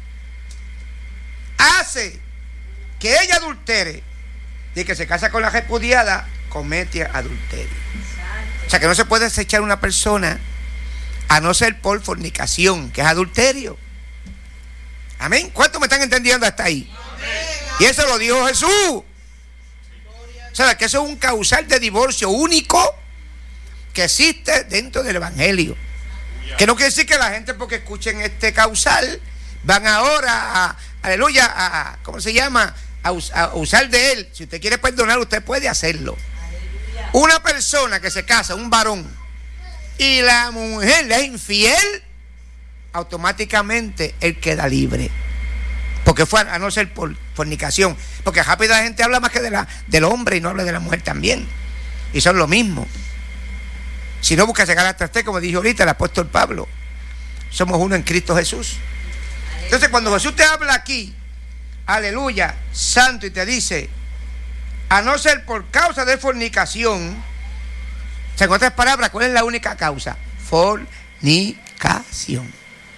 hace que ella adultere, y que se casa con la repudiada, comete adulterio. O sea que no se puede desechar una persona a no ser por fornicación, que es adulterio. Amén. ¿Cuántos me están entendiendo hasta ahí? Amén. Y eso lo dijo Jesús. O sea que eso es un causal de divorcio único que existe dentro del evangelio. Que no quiere decir que la gente, porque escuchen este causal, van ahora a, aleluya, a, ¿cómo se llama? A, a usar de él. Si usted quiere perdonar, usted puede hacerlo. Aleluya. Una persona que se casa, un varón, y la mujer le es infiel, automáticamente él queda libre. Porque fue a no ser por fornicación. Porque rápido la gente habla más que de la, del hombre y no habla de la mujer también. Y son lo mismo. Si no, busca llegar hasta usted, como dijo ahorita el apóstol Pablo. Somos uno en Cristo Jesús. Entonces, cuando Jesús te habla aquí, aleluya, santo, y te dice, a no ser por causa de fornicación, en otras palabras, ¿cuál es la única causa? Fornicación.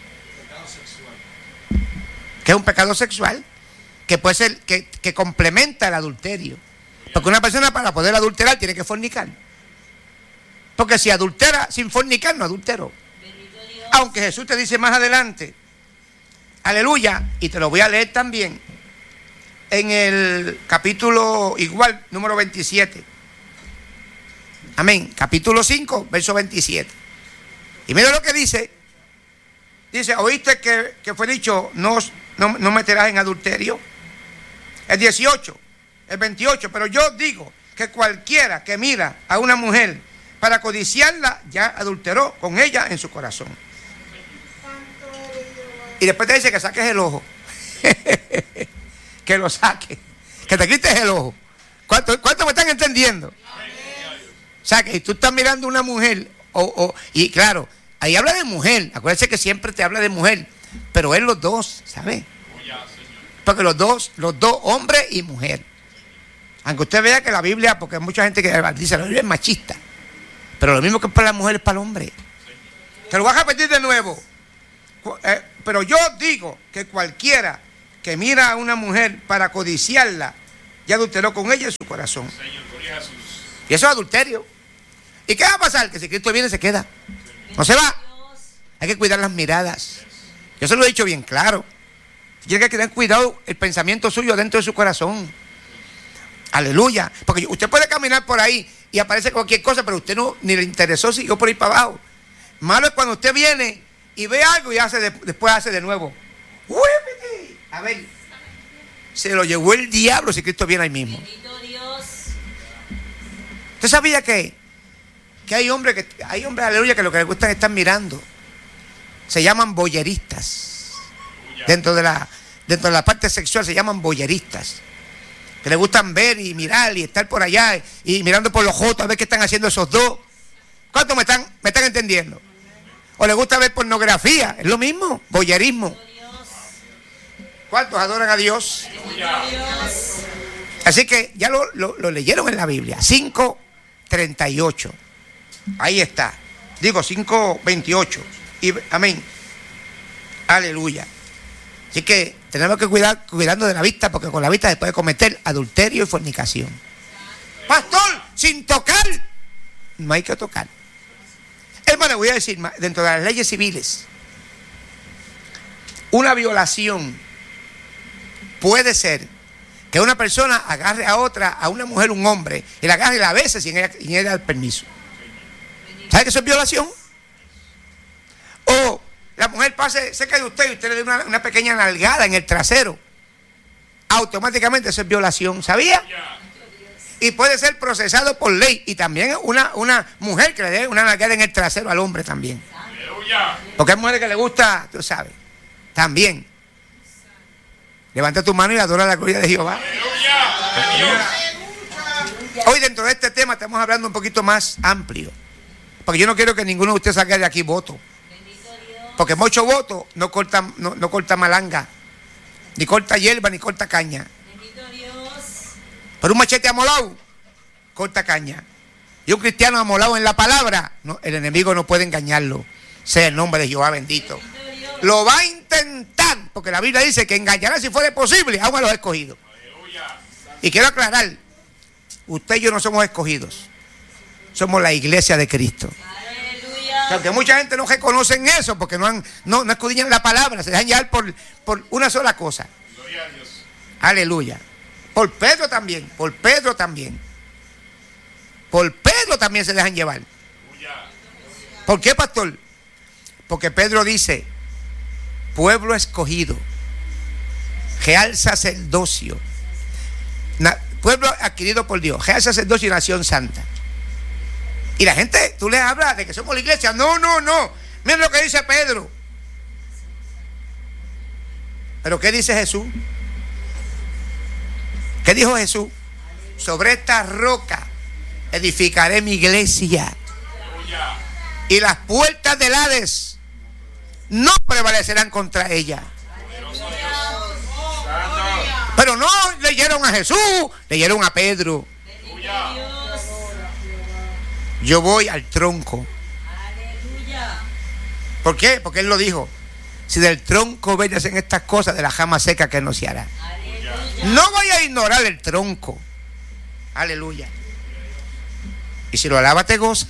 Que es un pecado sexual, que puede ser, que, que complementa el adulterio. Porque una persona, para poder adulterar, tiene que fornicar. Porque si adultera sin fornicar, no adulteró. Aunque Jesús te dice más adelante, aleluya, y te lo voy a leer también, en el capítulo igual, número veintisiete. Amén. Capítulo cinco, verso veintisiete. Y mira lo que dice. Dice, oíste que, que fue dicho, no, no, no meterás en adulterio. El dieciocho, el veintiocho, pero yo digo que cualquiera que mira a una mujer para codiciarla, ya adulteró con ella en su corazón. Y después te dice que saques el ojo. Que lo saques. Que te quites el ojo. ¿Cuánto, cuánto me están entendiendo? O sea, que si tú estás mirando a una mujer, o, o, y claro, ahí habla de mujer. Acuérdense que siempre te habla de mujer, pero es los dos, ¿sabes? Porque los dos, los dos, hombre y mujer. Aunque usted vea que la Biblia, porque hay mucha gente que dice la Biblia es machista, pero lo mismo que para la mujer es para el hombre. Te lo vas a repetir de nuevo. Eh, pero yo digo que cualquiera que mira a una mujer para codiciarla, ya adulteró con ella en su corazón. Y eso es adulterio. ¿Y qué va a pasar? Que si Cristo viene se queda. No se va. Hay que cuidar las miradas. Yo se lo he dicho bien claro. Tiene que tener cuidado el pensamiento suyo dentro de su corazón. Aleluya. Porque usted puede caminar por ahí y aparece cualquier cosa, pero usted no ni le interesó, siguió por ahí para abajo. Malo es cuando usted viene y ve algo y hace de, después hace de nuevo. ¡Uy! A ver, se lo llevó el diablo si Cristo viene ahí mismo. Bendito Dios. ¿Usted sabía que, que hay hombres que hay hombres, aleluya, que lo que les gusta es estar mirando? Se llaman boyeristas. Dentro de la dentro de la parte sexual se llaman boyeristas. Que les gustan ver y mirar y estar por allá y, y mirando por los jotos a ver qué están haciendo esos dos. ¿Cuántos me están, me están entendiendo? O les gusta ver pornografía, es lo mismo, boyerismo. ¿Cuántos adoran a Dios? Así que ya lo, lo, lo leyeron en la Biblia, cinco treinta y ocho. Ahí está. Digo cinco veintiocho. Y amén. Aleluya. Así que tenemos que cuidar cuidando de la vista, porque con la vista se puede cometer adulterio y fornicación. Pastor, sin tocar, no hay que tocar. Hermano, voy a decir, dentro de las leyes civiles, una violación puede ser que una persona agarre a otra, a una mujer, un hombre, y la agarre y la bese sin ella, sin ella dar permiso. ¿Sabe que eso es violación? O la mujer pase cerca de usted y usted le dé una, una pequeña nalgada en el trasero. Automáticamente eso es violación, ¿sabía? Y puede ser procesado por ley. Y también una, una mujer que le dé una nalgada en el trasero al hombre también. Porque hay mujeres que le gusta, tú sabes, también. Levanta tu mano y adora la gloria de Jehová. Hoy dentro de este tema estamos hablando un poquito más amplio. Porque yo no quiero que ninguno de ustedes salga de aquí voto. Porque mucho voto no corta, no, no corta malanga, ni corta hierba, ni corta caña. Pero un machete amolado corta caña. Y un cristiano amolado en la palabra, no, el enemigo no puede engañarlo. Sea el nombre de Jehová bendito. Lo va a intentar, porque la Biblia dice que engañará si fuera posible, aún a los escogidos. Y quiero aclarar, usted y yo no somos escogidos, somos la iglesia de Cristo. Aunque mucha gente no reconoce eso, porque no, han, no, no escudriñan la palabra, se dejan llevar por, por una sola cosa. Aleluya. Por Pedro también, por Pedro también. Por Pedro también se dejan llevar. ¿Por qué, pastor? Porque Pedro dice, pueblo escogido, real sacerdocio, na, pueblo adquirido por Dios, real sacerdocio y nación santa. Y la gente, tú les hablas de que somos la iglesia. No, no, no. Miren lo que dice Pedro. ¿Pero qué dice Jesús? ¿Qué dijo Jesús? Sobre esta roca edificaré mi iglesia. Y las puertas del Hades no prevalecerán contra ella. Pero no leyeron a Jesús, leyeron a Pedro. Yo voy al tronco. ¿Por qué? Porque él lo dijo. Si del tronco bellas en estas cosas, de la jama seca que no se hará. No voy a ignorar el tronco. Aleluya. Y si lo alaba te goza.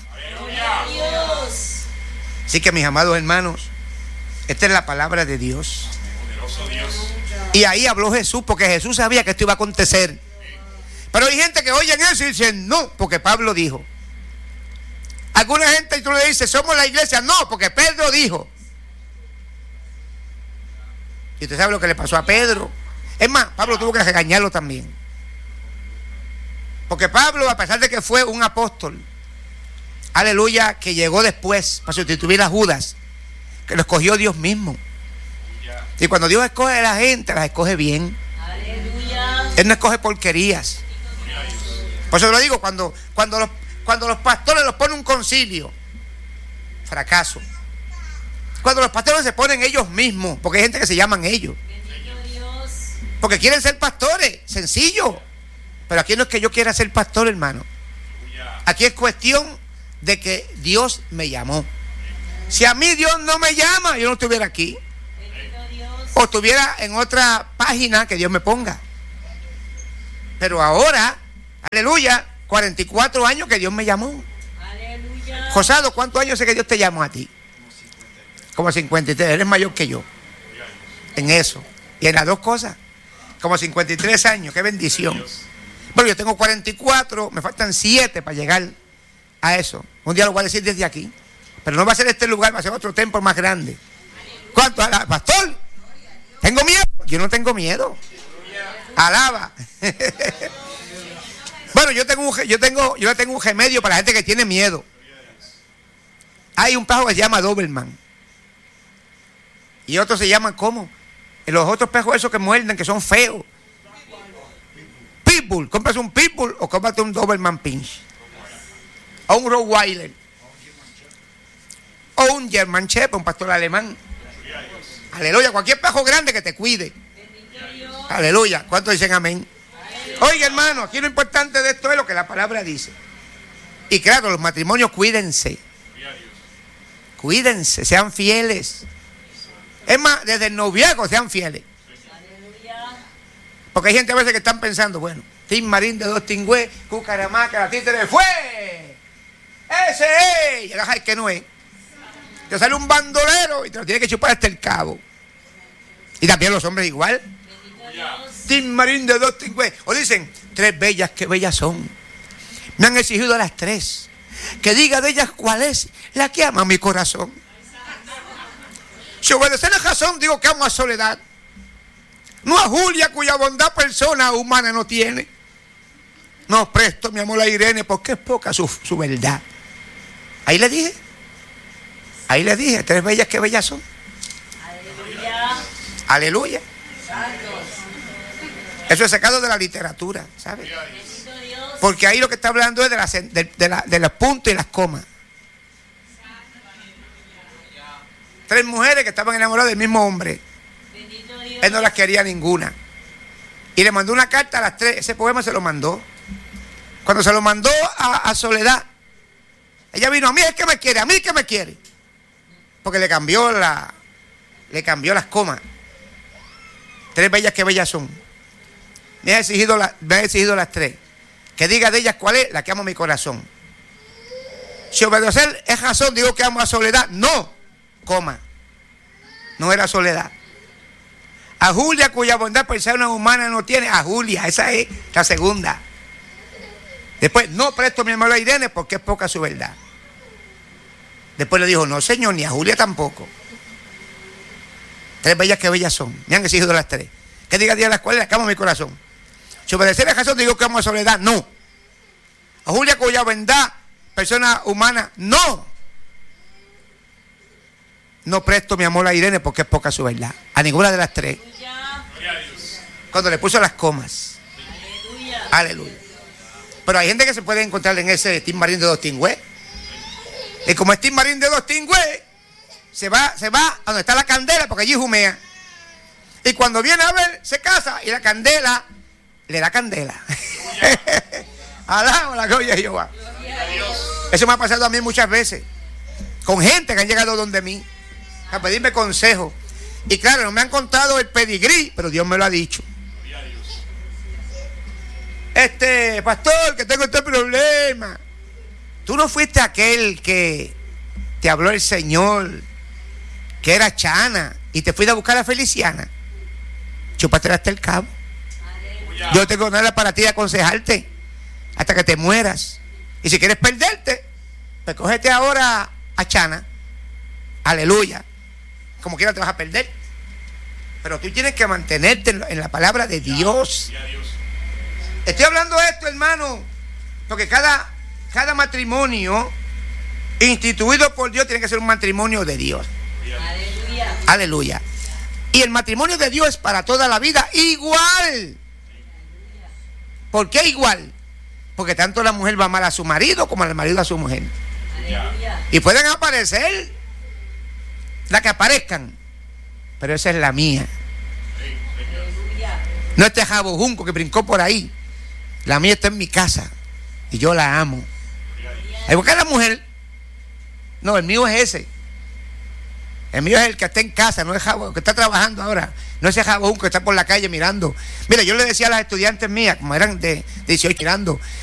Así que mis amados hermanos, esta es la palabra de Dios. Y ahí habló Jesús, porque Jesús sabía que esto iba a acontecer. Pero hay gente que oyen eso y dicen no, porque Pablo dijo. Alguna gente y tú le dices, somos la iglesia. No, porque Pedro dijo. Y usted sabe lo que le pasó a Pedro. Es más, Pablo tuvo que regañarlo también. Porque Pablo, a pesar de que fue un apóstol, aleluya, que llegó después para sustituir a Judas, que lo escogió Dios mismo. Y cuando Dios escoge a la gente, las escoge bien. Aleluya. Él no escoge porquerías. Por eso lo digo, cuando, cuando los Cuando los pastores los ponen un concilio, fracaso. Cuando los pastores se ponen ellos mismos, porque hay gente que se llaman ellos. Porque quieren ser pastores, sencillo. Pero aquí no es que yo quiera ser pastor, hermano. Aquí es cuestión de que Dios me llamó. Si a mí Dios no me llama, yo no estuviera aquí. Bendito Dios. O estuviera en otra página que Dios me ponga. Pero ahora, aleluya, cuarenta y cuatro años que Dios me llamó. Aleluya. Josado, ¿cuántos años sé que Dios te llamó a ti? Como cincuenta y tres, eres mayor que yo. En eso. Y en las dos cosas. Como cincuenta y tres años, qué bendición. Bueno, yo tengo cuarenta y cuatro, me faltan siete para llegar a eso. Un día lo voy a decir desde aquí. Pero no va a ser este lugar, va a ser otro templo más grande. ¿Cuánto? Pastor, ¿tengo miedo? Yo no tengo miedo. Alaba. Bueno, yo tengo, un, yo tengo, yo tengo un remedio para la gente que tiene miedo. Hay un pájaro que se llama Doberman. Y otros se llaman, ¿cómo? Los otros pejos esos que muerden, que son feos. Pitbull. Cómprate un Pitbull o cómprate un Doberman Pinch. O un Rottweiler. O un German Shepherd, un pastor alemán. Aleluya. Cualquier pejo grande que te cuide. Aleluya. ¿Cuántos dicen amén? Oiga, hermano, aquí lo importante de esto es lo que la palabra dice. Y claro, los matrimonios, cuídense. Cuídense, sean fieles. Es más, desde el noviazgo sean fieles. Porque hay gente a veces que están pensando, bueno, Tim Marín de Dos Tingües, Cucaramaca, la títere, ¡fue! ¡Ese es! Y el que no es. Te sale un bandolero y te lo tiene que chupar hasta el cabo. Y también los hombres igual. Tim Marín de Dos Tingües. O dicen, tres bellas, qué bellas son. Me han exigido a las tres que diga de ellas cuál es la que ama mi corazón. Si obedecer a razón, digo que amo a Soledad, no a Julia, cuya bondad persona humana no tiene. No presto mi amor a Irene, porque es poca su, su verdad. Ahí le dije. Ahí le dije, tres bellas, qué bellas son. Aleluya. Aleluya. Santos. Eso es sacado de la literatura, ¿sabes? Bendito Dios. Porque ahí lo que está hablando es de, la, de, de, la, de los puntos y las comas. Tres mujeres que estaban enamoradas del mismo hombre. Bendito Dios. Él no las quería ninguna. Y le mandó una carta a las tres. Ese poema se lo mandó. Cuando se lo mandó a, a Soledad, ella vino, a mí es que me quiere, a mí es que me quiere. Porque le cambió la, le cambió las comas. Tres bellas que bellas son. Me ha exigido, la, me ha exigido las tres. Que diga de ellas cuál es la que amo mi corazón. Si obedecer es razón, digo que amo a Soledad. No, coma. No era Soledad. A Julia, cuya bondad persona humana no tiene. A Julia, esa es la segunda. Después, no presto mi amor a Irene porque es poca su verdad. Después le dijo, no señor, ni a Julia tampoco. Tres bellas que bellas son. Me han exigido las tres. Que diga día las cuales las que amo mi corazón. Si obedecer a razón, digo que amo a Soledad. No. A Julia, cuya bondad persona humana, no. No presto mi amor a Irene porque es poca su verdad. A ninguna de las tres. Cuando le puso las comas. Aleluya. Aleluya. Pero hay gente que se puede encontrar en ese Tim Marín de Dos Tingües. Y como es Tim Marín de Dos Tingües, se va, se va a donde está la candela porque allí humea. Y cuando viene a ver, se casa y la candela le da candela. Alaba la gloria de Jehová. Eso me ha pasado a mí muchas veces. Con gente que han llegado donde mí a pedirme consejo. Y claro, no me han contado el pedigrí, pero Dios me lo ha dicho. Este, pastor, que tengo este problema. Tú no fuiste aquel que te habló el Señor, que era Chana, y te fuiste a buscar a Feliciana. Chúpate hasta el cabo. Aleluya. Yo tengo nada para ti de aconsejarte hasta que te mueras. Y si quieres perderte, pues cógete ahora a Chana. Aleluya. Como quiera te vas a perder. Pero tú tienes que mantenerte en la, en la palabra de Dios. Estoy hablando de esto, hermano, porque cada, cada matrimonio instituido por Dios tiene que ser un matrimonio de Dios. Aleluya. Aleluya. Y el matrimonio de Dios es para toda la vida igual. ¿Por qué igual? Porque tanto la mujer va a amar a su marido como el marido a su mujer. Aleluya. Y pueden aparecer las que aparezcan, pero esa es la mía. Aleluya. No este jabojunco que brincó por ahí. La mía está en mi casa y yo la amo. ¿Por qué la mujer? No, el mío es ese. El mío es el que está en casa, no es jabón, que está trabajando ahora. No ese jabón que está por la calle mirando. Mira, yo le decía a las estudiantes mías, como eran de dieciocho, mirando,